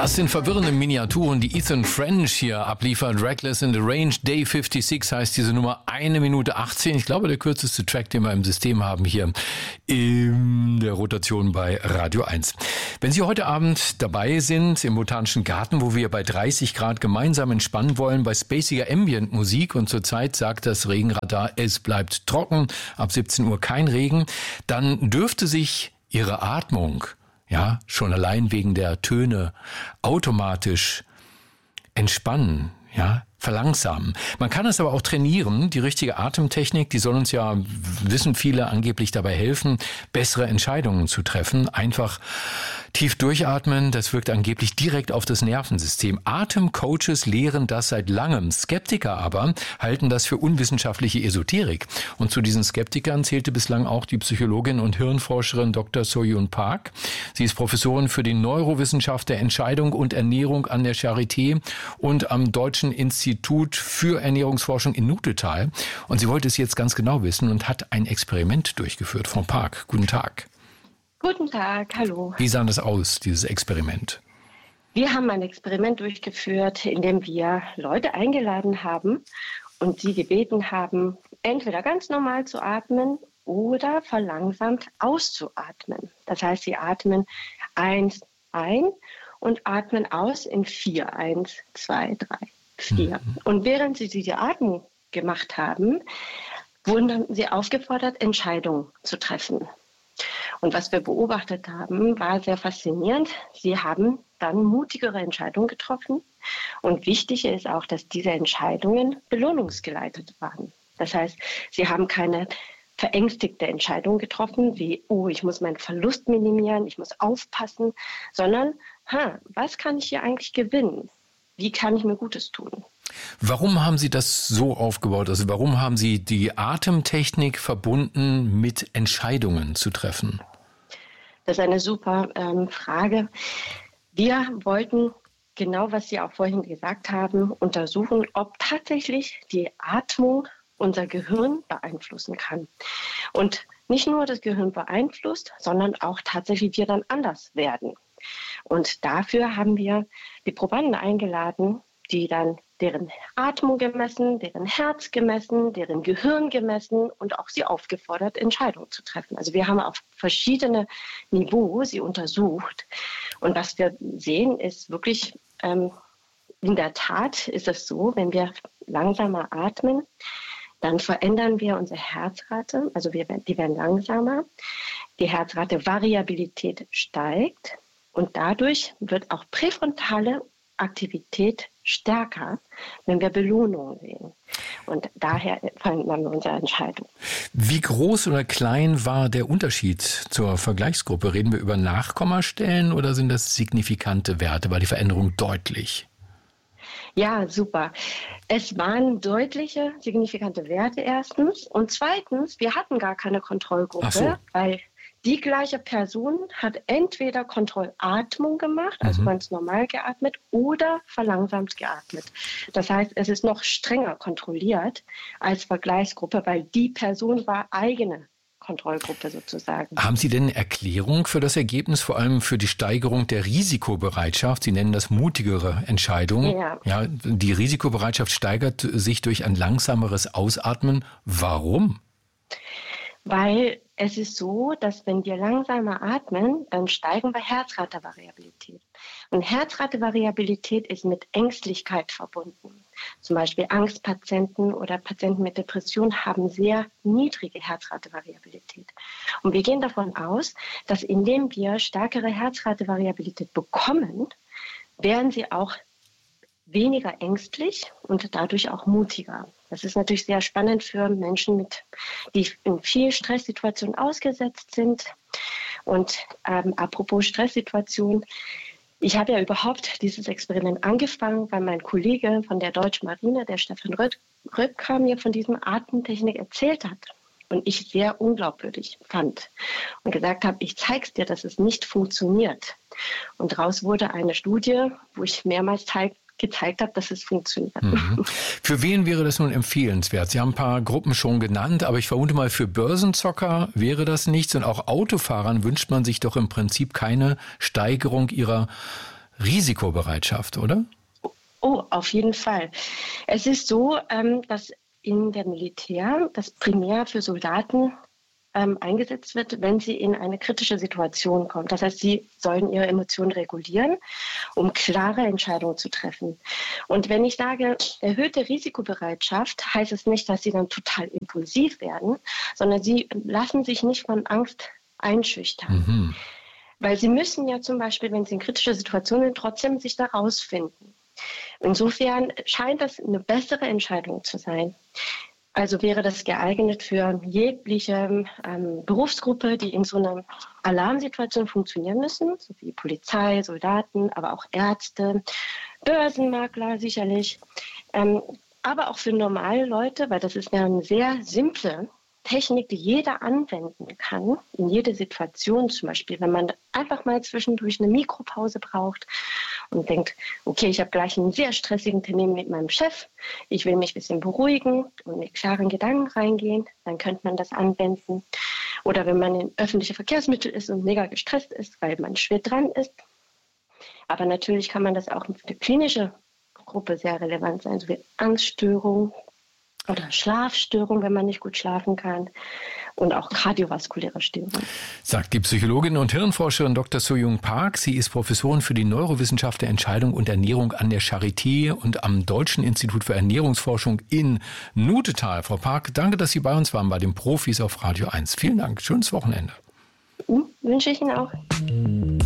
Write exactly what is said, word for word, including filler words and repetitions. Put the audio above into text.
Das sind verwirrende Miniaturen, die Ethan French hier abliefert. Reckless in the Range, Day fünfundfünfzig heißt diese Nummer, eine Minute achtzehn. Ich glaube, der kürzeste Track, den wir im System haben hier in der Rotation bei Radio eins. Wenn Sie heute Abend dabei sind im Botanischen Garten, wo wir bei dreißig Grad gemeinsam entspannen wollen, bei spaciger Ambient-Musik und zurzeit sagt das Regenradar, es bleibt trocken, ab siebzehn Uhr kein Regen, dann dürfte sich Ihre Atmung, ja, schon allein wegen der Töne automatisch entspannen, ja, verlangsamen. Man kann es aber auch trainieren. Die richtige Atemtechnik, die soll uns ja, wissen viele, angeblich dabei helfen, bessere Entscheidungen zu treffen. Einfach tief durchatmen, das wirkt angeblich direkt auf das Nervensystem. Atemcoaches lehren das seit langem. Skeptiker aber halten das für unwissenschaftliche Esoterik. Und zu diesen Skeptikern zählte bislang auch die Psychologin und Hirnforscherin Doktor So-Yoon Park. Sie ist Professorin für die Neurowissenschaft der Entscheidung und Ernährung an der Charité und am Deutschen Institut für Ernährungsforschung in Nutetal. Und sie wollte es jetzt ganz genau wissen und hat ein Experiment durchgeführt. Frau Park, guten Tag. Guten Tag, hallo. Wie sah das aus, dieses Experiment? Wir haben ein Experiment durchgeführt, in dem wir Leute eingeladen haben und sie gebeten haben, entweder ganz normal zu atmen oder verlangsamt auszuatmen. Das heißt, sie atmen eins ein und atmen aus in vier. Eins, zwei, drei, vier. Mhm. Und während sie diese Atmung gemacht haben, wurden sie aufgefordert, Entscheidungen zu treffen. Und was wir beobachtet haben, war sehr faszinierend. Sie haben dann mutigere Entscheidungen getroffen. Und wichtig ist auch, dass diese Entscheidungen belohnungsgeleitet waren. Das heißt, sie haben keine verängstigte Entscheidung getroffen, wie, oh, ich muss meinen Verlust minimieren, ich muss aufpassen, sondern, ha, was kann ich hier eigentlich gewinnen? Wie kann ich mir Gutes tun? Warum haben Sie das so aufgebaut? Also warum haben Sie die Atemtechnik verbunden mit Entscheidungen zu treffen? Das ist eine super ähm, Frage. Wir wollten genau, was Sie auch vorhin gesagt haben, untersuchen, ob tatsächlich die Atmung unser Gehirn beeinflussen kann. Und nicht nur das Gehirn beeinflusst, sondern auch tatsächlich wir dann anders werden. Und dafür haben wir die Probanden eingeladen, die dann deren Atmung gemessen, deren Herz gemessen, deren Gehirn gemessen und auch sie aufgefordert, Entscheidungen zu treffen. Also wir haben auf verschiedene Niveaus sie untersucht. Und was wir sehen, ist wirklich, ähm, in der Tat ist es so, wenn wir langsamer atmen, dann verändern wir unsere Herzrate, also wir, die werden langsamer. Die Herzrate-Variabilität steigt und dadurch wird auch präfrontale Aktivität stärker, wenn wir Belohnungen sehen. Und daher verändern wir unsere Entscheidung. Wie groß oder klein war der Unterschied zur Vergleichsgruppe? Reden wir über Nachkommastellen oder sind das signifikante Werte? War die Veränderung deutlich? Ja, super. Es waren deutliche, signifikante Werte erstens. Und zweitens, wir hatten gar keine Kontrollgruppe, Ach so. weil die gleiche Person hat entweder Kontrollatmung gemacht, also mhm. ganz normal geatmet, oder verlangsamt geatmet. Das heißt, es ist noch strenger kontrolliert als Vergleichsgruppe, weil die Person war eigene Kontrollgruppe sozusagen. Haben Sie denn eine Erklärung für das Ergebnis, vor allem für die Steigerung der Risikobereitschaft? Sie nennen das mutigere Entscheidungen. Ja. Ja, die Risikobereitschaft steigert sich durch ein langsameres Ausatmen. Warum? Weil es ist so, dass wenn wir langsamer atmen, dann steigen wir Herzratevariabilität. Und Herzratevariabilität ist mit Ängstlichkeit verbunden. Zum Beispiel Angstpatienten oder Patienten mit Depression haben sehr niedrige Herzratevariabilität. Und wir gehen davon aus, dass indem wir stärkere Herzratevariabilität bekommen, werden sie auch weniger ängstlich und dadurch auch mutiger. Das ist natürlich sehr spannend für Menschen, mit, die in vielen Stresssituationen ausgesetzt sind. Und ähm, apropos Stresssituation, ich habe ja überhaupt dieses Experiment angefangen, weil mein Kollege von der Deutschen Marine, der Stefan Röck, Röcker, mir von diesem Atemtechnik erzählt hat. Und ich sehr unglaubwürdig fand und gesagt habe, ich zeige es dir, dass es nicht funktioniert. Und daraus wurde eine Studie, wo ich mehrmals zeig, gezeigt habe, dass es funktioniert. Mhm. Für wen wäre das nun empfehlenswert? Sie haben ein paar Gruppen schon genannt, aber ich vermute mal, für Börsenzocker wäre das nichts. Und auch Autofahrern wünscht man sich doch im Prinzip keine Steigerung ihrer Risikobereitschaft, oder? Oh, auf jeden Fall. Es ist so, dass in der Militär das primär für Soldaten ähm, eingesetzt wird, wenn sie in eine kritische Situation kommen. Das heißt, sie sollen ihre Emotionen regulieren, um klare Entscheidungen zu treffen. Und wenn ich sage, erhöhte Risikobereitschaft, heißt es nicht, dass sie dann total impulsiv werden, sondern sie lassen sich nicht von Angst einschüchtern. Mhm. Weil sie müssen ja zum Beispiel, wenn sie in kritische Situationen sind, trotzdem sich da rausfinden. Insofern scheint das eine bessere Entscheidung zu sein. Also wäre das geeignet für jegliche ähm, Berufsgruppe, die in so einer Alarmsituation funktionieren müssen, so wie Polizei, Soldaten, aber auch Ärzte, Börsenmakler sicherlich, ähm, aber auch für normale Leute, weil das ist ja eine sehr simple Technik, die jeder anwenden kann, in jede Situation zum Beispiel, wenn man einfach mal zwischendurch eine Mikropause braucht und denkt, okay, ich habe gleich einen sehr stressigen Termin mit meinem Chef, ich will mich ein bisschen beruhigen und mit klaren Gedanken reingehen, dann könnte man das anwenden. Oder wenn man in öffentlichen Verkehrsmitteln ist und mega gestresst ist, weil man schwer dran ist. Aber natürlich kann man das auch für die klinische Gruppe sehr relevant sein, so wie Angststörungen, oder Schlafstörung, wenn man nicht gut schlafen kann, und auch kardiovaskuläre Störungen. Sagt die Psychologin und Hirnforscherin Doktor So-Young Park. Sie ist Professorin für die Neurowissenschaft der Entscheidung und Ernährung an der Charité und am Deutschen Institut für Ernährungsforschung in Nutetal. Frau Park, danke, dass Sie bei uns waren bei den Profis auf Radio eins. Vielen Dank. Schönes Wochenende. Mhm, wünsche ich Ihnen auch.